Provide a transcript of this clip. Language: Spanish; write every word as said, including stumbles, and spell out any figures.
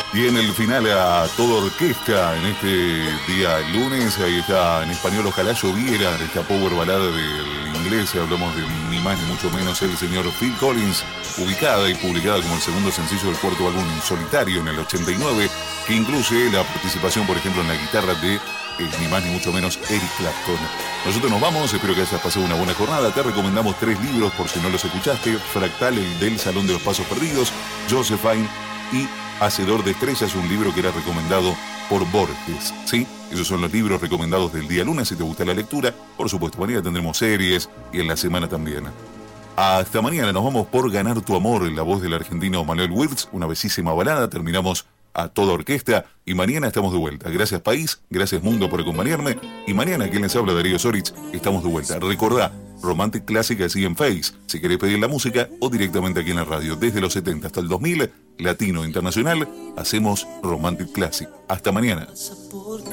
Y en el final a toda orquesta en este día lunes, ahí está en español Ojalá lloviera, esta power balada del inglés, hablamos de ni más ni mucho menos el señor Phil Collins, ubicada y publicada como el segundo sencillo del cuarto álbum en solitario en el ochenta y nueve, que incluye la participación, por ejemplo, en la guitarra de eh, ni más ni mucho menos Eric Clapton. Nosotros nos vamos, espero que hayas pasado una buena jornada, te recomendamos tres libros por si no los escuchaste: Fractal, el del Salón de los Pasos Perdidos, Josephine y Hacedor de Estrellas, un libro que era recomendado por Borges, ¿sí? Esos son los libros recomendados del día lunes, si te gusta la lectura. Por supuesto, mañana tendremos series y en la semana también. Hasta mañana, nos vamos por Ganar tu Amor, en la voz del argentino Manuel Wirtz, una bellísima balada, terminamos a toda orquesta y mañana estamos de vuelta. Gracias país, gracias mundo por acompañarme y mañana, quien les habla, Darío Soritz, estamos de vuelta. Recordá, Romantic Clásica sigue en Face, si querés pedir la música o directamente aquí en la radio. Desde los setenta hasta el dos mil, Latino Internacional, hacemos Romantic Classic. Hasta mañana.